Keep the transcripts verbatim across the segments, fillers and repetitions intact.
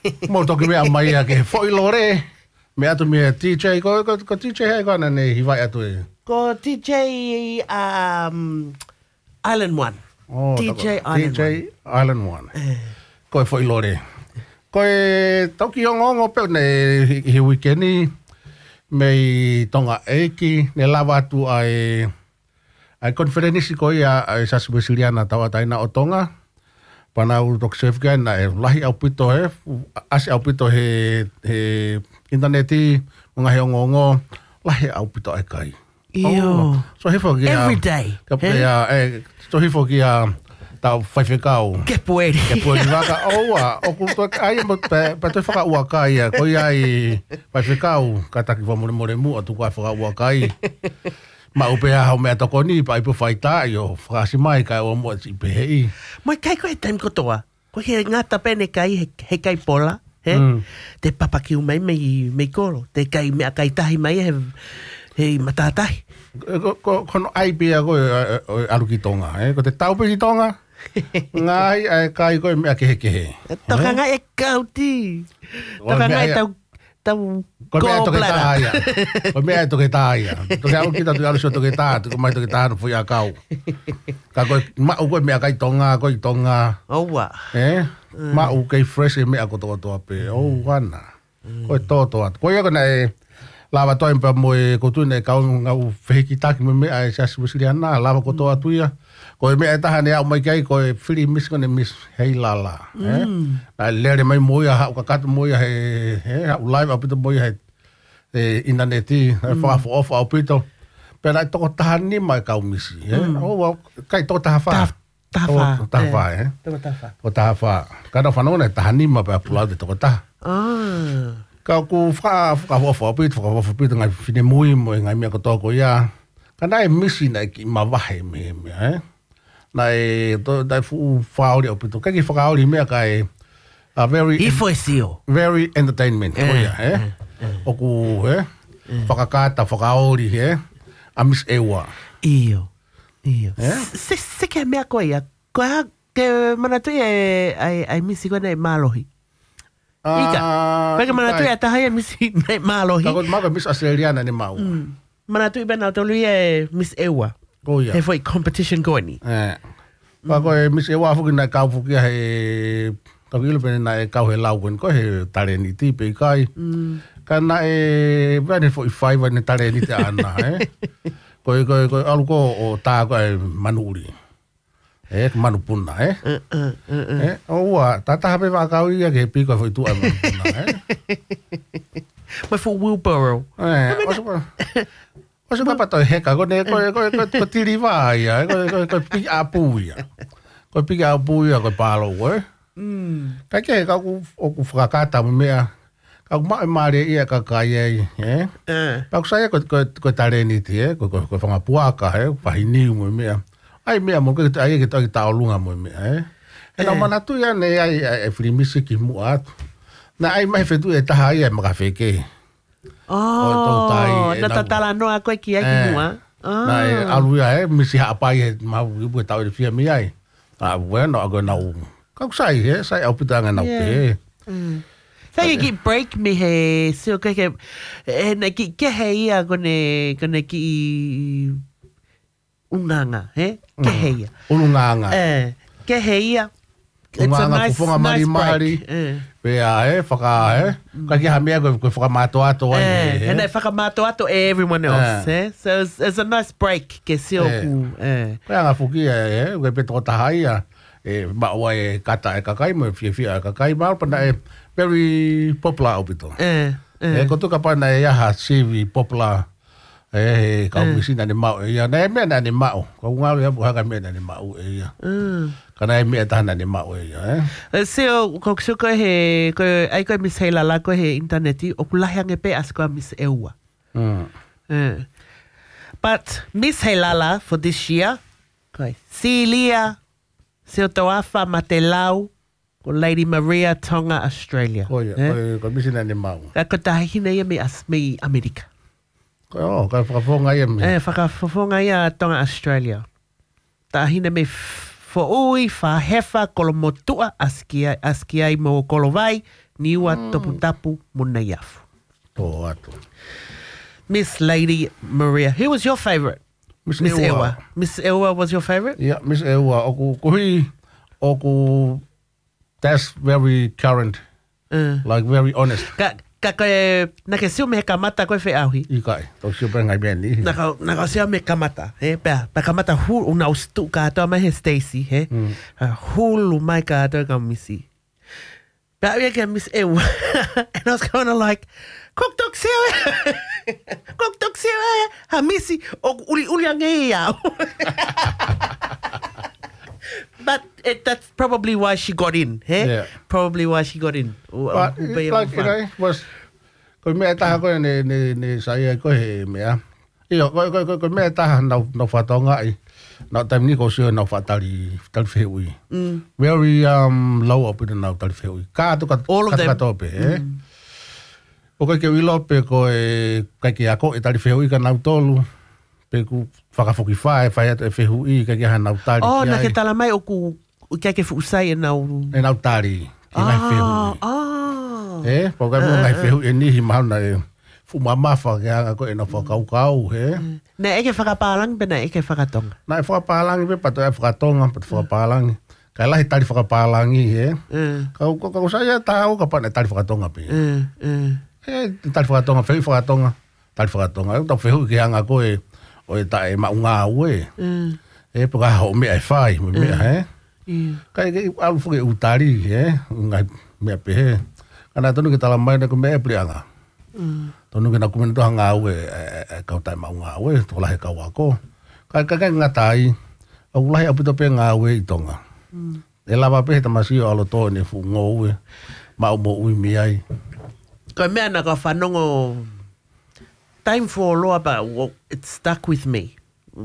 Mo toki mea mai a ke foi lore. Me atu mea T J, ko, ko, ko T J hei kona ne hiwai atu e. Ko T J um, Island One. Oh, T J Island T J Island One. Ko e foi lore. Ko e toki o ngongo peo ne hi, hi weekendi mei tonga eiki ne lava atu ai ai konferenisi ko ia ai sasu Siliana tawa taina o tonga. Pana u tok chef gan na e lahi au pito he asi au pito he he interneti mga he ngongo lahi au pito ai kai. Iyo. So he fogi Every day. Ka ya e so he fogi a tau faifekau. Ke poeri. Ke poeri waka oa o ku to ai mo pe pe to faka ua kai ko ia faifekau kata ki mo mo mu atu ka faka ua kai. Ma upe a hau mea toko ni pa ipu whaita i o whakasi mai kai o mua ti pehei. Mai kai koe taim kotoa. Ko he ngata pene kai he, he kai pola. He? Mm. Te papakiu mai mei, mei koro. Te kai mea kai tahi mai he, he matatahi. Ko, ko, kono ai pia koe alu ki tonga. Eh? Ko te taupe ki tonga. Ngai ai kai koe mea kehe kehe. Toka ngai e kauti. Toka ngai tau tau ko mea toke tāia. Ko mea toke tāia. Toke au kita tu alu so toke tā. Tuko mai toke tā no fui a kau. Ka koe mau koe mea kai tonga, koe tonga. Oua. Eh? Mau kei fresh e mea ko toa toa pe. Oh, wana. Koe toa toa. Koe ia kona e lava toa impa moe kotune kau ngau whehiki taki me mea e sasi Siliana. Lava ko toa tuia. Koe mea e taha ne au mai kai koe whiri miss kone miss hei lala. Eh? Na lere mai moia hau kakatu moia he, he hau live au pito moia he e interneti. He whakafo ofa au pito. Pera e toko taha ni mai kau misi. Eh? Oh, kai toko taha wha. Taha wha. Taha wha, eh? Toko taha wha. Toko taha wha. Kada whanona e taha ni mai pa pulau te toko taha. Ah. Kau ku whakafo ofa au pito, whakafo ofa pito ngai whine mui mo ngai mea kotoko ia. Kana e misi na ki mawahe me mea, eh? Nai to dai fu fauli o pito kaki whakaoli mea kai a very I foi sio. very entertainment ko ia eh o ku eh whakakata whakaoli eh a Miss Ewa Iyo. Iyo. Se se ke mea ko ia ko ha ke manatu e ai ai misi ko nei malohi. Ika. Pega manatu e taha ia misi nei malohi. Ka ko ma Miss Australiana ni mau. Manatu i bena tolu e Miss Ewa. Ko ia. He foi competition ko ni. Eh. Pa ko Miss Ewa fuki na kau fuki he ka vilo pe na e kau he lau ko he tare ni ti pe kai. Kana e vane foi five ni tare ni te ana eh. Ko ko ko alu ko o ta ko e manuri. Eh manu puna eh. Eh oa tata habe va kau ia ke pi ko foi tu a manu puna eh. Mas foi wheelbarrow. Eh oso oso ka pato heka ko ne ko ko ko tiri vai ia ko ko ko pi apu ia. Ko pi apu ia ko palo eh. Mm. Ka ke ka ku o ku frakata mea. Ka ma mare ia ka ka ia eh. Eh. Pa ku sai ko ko ko tare ni ti eh ko ko ko fanga puaka eh pa hini mo mea. Ai mea mo ko ai ke ta ta olunga mo mea eh. E na mana tu ia ne ai ai frimisi ki mu at. Na ai mai fetu e ta ai ma ka feke. Oh, na tatala no a koe ki ai ki mua. Na e aluia e misi hapai e mau ibu e tau e fia mi ai. Ah, bueno, ago nau. Kau sai he, sai au pitanga nau pe. Sai ki break me he, sio ke ke e na ki ke he ia kone kone ki unanga, he? Ke he ia. Unanga. Eh, ke he ia. Unanga kufonga mari mari. Pea e, whaka e. Ka ki hamea koe koe whakamato ato ai. Eh, and whakamato ato everyone else, eh? So it's, it's a nice break ke sio ku. Eh. Koe anga fuki e, koe pe toko tahai a. E maua e kata e kakai mo e fia fia e kakai. Mao pana e very popular au pito. Eh. E koto ka pana e aha C V popular. E kau misina ni mau e ia. Na e mea na ni mau. Kau ngalu e buhaka mea na ni mau e ia. Kana e mea tahana ni mau e ia. Seo, ko kusio koe he, koe, ai koe Miss Heilala koe he interneti, o kulahi ange pe as koe Miss Ewa. Mm. But Miss Heilala for this year, koe, Celia, seo toafa Matelau, ko Lady Maria Tonga, Australia. Koe, koe, koe misina ni mau. Ka ko tahihina ia me as me Amerika. Koe o, ka whakafonga ia me. Eh, whakafonga ia Tonga, Australia. Tahina me fo ui, fa hefa, kolo motua, askia, askia i mo kolo vai, Niua topu tapu muna iafu. Tō atu. Miss Lady Maria, who was your favourite? Miss Miss Ewa. Ewa. Miss Ewa was your favourite? Yeah, Miss Ewa. Oku kuhi, oku, that's very current, Uh. like very honest. Ka, ka koe, na ke siu me kamata koe whi auhi. I kai, tau siu pere ngai mea ni. Na ka, na ka siu me kamata, he, pea, pa kamata hulu, una ustu ka atoa mai he Stacy, he. Mm. Uh, hulu mai ka atoa ka misi. Pea awia ke Miss Ewa. And I was kind of like, kok tok siu e. Kok tok siu e. Ha misi, o uli uli ange iau. But it, that's probably why she got in, hey? Yeah. Probably why she got in. But it, like, you know, was, ko mea taha koe ne, ne, ne saia koe he mea. Iyo, ko, ko, ko, ko mea taha nau, nau whatonga i. Nau taim ni ko sio nau whatari, tali whihui. Mm. Very um, low up in nau tali whihui. Ka atu ka, All of them. katope, eh? Mm. O kai ke wilo pe ko e, kai ke ako e tali whihui ka nau tolu. Pe ku whakafoki whae, whae atu e whihui, kai ke ha nau tali. Oh, ki na ai. ke tala mai o ku, o kia ke fuusai e nau. E nau tali, ki ngai whihui. Ah, Eh, po kai mo ngai whihui e nihi mauna e. Fuma mafa ke hanga ko e na whakau-kau, he. na eke whakapalang, pe na eke whakatonga. Na e whakapalangi pe pato e whakatonga, pato whakapalangi. Kai lahi tali whakapalangi, he. Uh, Kau kau kau saya tahu kapan e tali whakatonga pe. uh, uh. Eh, tali whakatonga, whei whakatonga, tali whakatonga. Tau whehu ki hanga ko e, o e ta e maunga ue. Uh, E puka hao mea e whai, me mea, he. yeah. Kai ke alu fuke utari, he. Ngai mea pe, he. Kana tonu ki tala mai na ko mea e plianga. Uh, Tonu ki na kumene toha ngā ue, e kau tai maunga ue, tō lahe kau ako. Kai kai kai ngatai, au lahe apito pe ngā ue i tonga. mm. E lava pe he tamasio alo tō ne fu ngō ue, mau mo ui mi ai. Ko mea na ka whanongo, time for loa, but well, it stuck with me.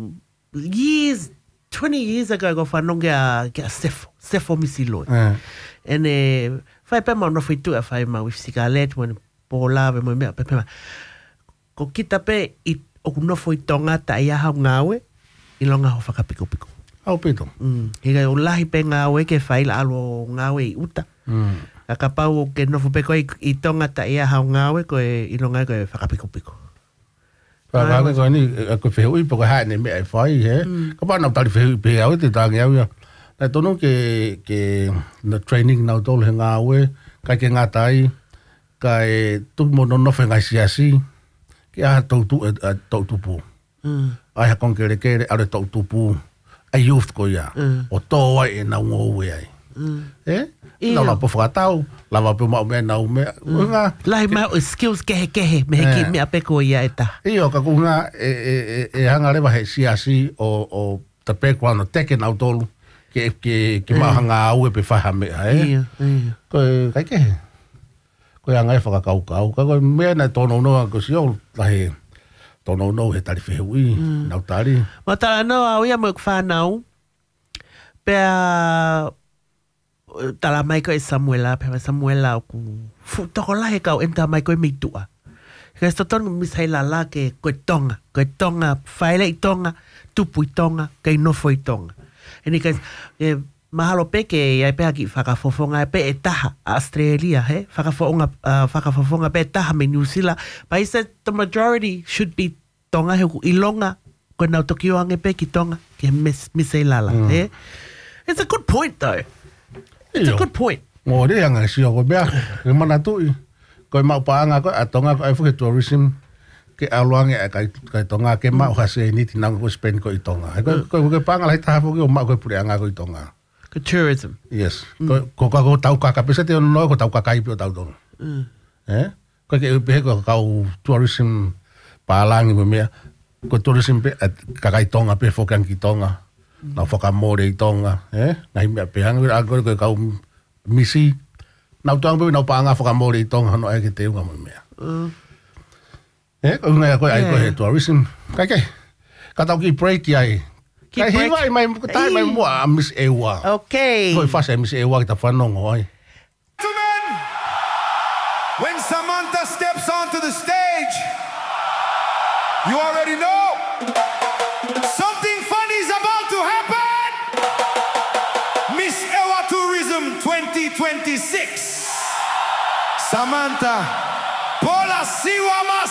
Years, twenty years ago, ko whanongo a, a Sefo, Sefo misi loi. Eh, And e, whai pe mau no whi tu a whai mau i sikalet, when po lawe mo mea, pe pe ma. Ko kita pe, i, o ku nofo i tonga ta i aha ngawe, i longa ho whakapiko piko. au pito. Mm. Higa o lahi pe ngawe ke whai la alo ngawe i uta. Mm. A ka pau o ke nofo pe koe i, i tonga ta i aha ngawe, ko e, i longa ko e whakapiko piko. Ka ka ko ni ko fe ui po ka ha ne me ai fai he. Ka pa na tali fe ui pe au te tangi au ya. Na tonu ke ke na training na tol nga we ka ke nga tai ka e tu mo no no fe nga siasi. Ke a to tu to tu pu. Mm. Ai ha kon ke le ke ale to tu pu. Ai youth ko ya. Mm. O to ai e na ngo we ai. Mm. Eh? Ia. Na la po fa tau, la va po ma me na me. Nga Lahi mai o skills kehe kehe, me he ki Eh. me apeko ia e ta. Iyo ka kunga e e e, e hanga lewa he siasi o o te background o teke nau tolu ke ke ke ma hanga au e pe whaha mea e. Ia, ia. Ko e kai ke he. Ko e hanga e whakakau kau. Ka koe mea na tono noa ko si o lahe tono no he tari whihui, nau tari. Ma tala no au ia mo whanau, pea tala mai ko e Samuela, pea Samuela o ku fu toko lahe kau enta mai ko e mitua. Ka sto tonu misai la la ke ko e tonga, ko e tonga, whaile i tonga, tupu i tonga, ka i nofo i tonga. E ni ka e, mahalo pe ke ia pe aki whakafofonga e pe e taha a Australia, he? Whakafofonga, uh, whakafofonga pe e taha me New Zealand. But he said the majority should be tonga he ku ilonga, ko nau toki o ange pe ki tonga, ke mis, misei lala, Mm. he? It's a good point though. It's a good point. Ngō re hanga si o ko mea, ke mana tui. Ko e mau paanga ko a tonga ko e fuke tourism ke aluange e kai kai tonga ke mau hase ni tinang ko spend ko i tonga. Ko ko ko paanga lai taha fuke o mau ko pure anga ko i tonga. Good tourism. Yes. Ko ko ka ko tau ka ka pese te no ko tau ka kai pio tau tonga. Mm. Eh? Ko ke pe ko ka tourism palangi me mea. Ko tourism pe at ka kai tonga pe fokan ki tonga. Na foka more i tonga, eh? Nai me pe hanga ko ko ka misi. Na tau pe na paanga foka more i tonga no ai ke te unga me mea. Mm. Eh, ko ngai ko ai ko Yeah. he tourism. Kai kai. Ka tau ki break ai. Ki Kai break. hiwa mai ko tai mai mo a Miss Ewa. Okay. Ko fa se Miss Ewa ki ta whanongo ai. Gentlemen, when Samantha steps onto the stage, you already know something funny is about to happen. Miss Ewa Tourism twenty twenty-six. Samantha, Paula Siwa